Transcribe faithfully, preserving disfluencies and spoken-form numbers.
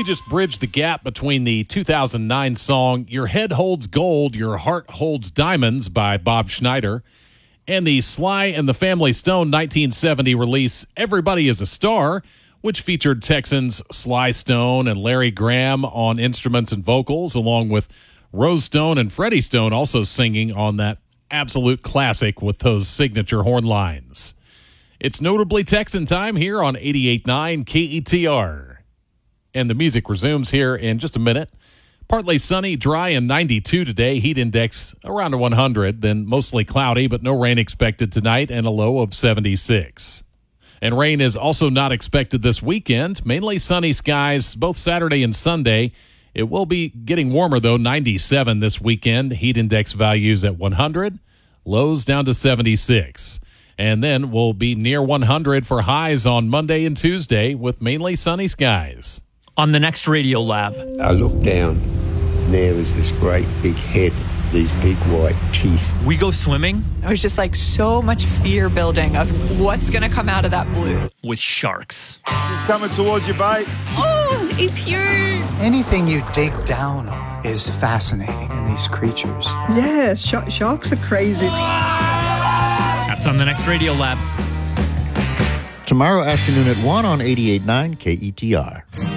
we just bridged the gap between the two thousand nine song Your Head Holds Gold, Your Heart Holds Diamonds by Bob Schneider and the Sly and the Family Stone nineteen seventy release Everybody is a Star, which featured Texans Sly Stone and Larry Graham on instruments and vocals, along with Rose Stone and Freddie Stone also singing on that absolute classic with those signature horn lines. It's notably Texan time here on eighty-eight point nine K E T R. And the music resumes here in just a minute. Partly sunny, dry, and ninety-two today. Heat index around one hundred. Then mostly cloudy, but no rain expected tonight, and a low of seventy-six. And rain is also not expected this weekend. Mainly sunny skies both Saturday and Sunday. It will be getting warmer, though, ninety-seven this weekend. Heat index values at one hundred. Lows down to seventy-six. And then we'll be near one hundred for highs on Monday and Tuesday with mainly sunny skies. On the next Radio Lab. I looked down, and there was this great big head, these big white teeth. We go swimming. It was just like so much fear building of what's going to come out of that blue. With sharks. It's coming towards you, bite. Oh, it's huge. Anything you dig down on is fascinating in these creatures. Yeah, sh- sharks are crazy. That's on the next Radio Lab. Tomorrow afternoon at one on eighty-eight point nine K E T R.